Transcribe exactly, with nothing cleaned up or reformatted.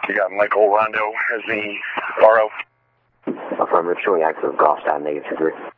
You got Michael Rondo as the R O. Affirmative, showing active golf style negative three.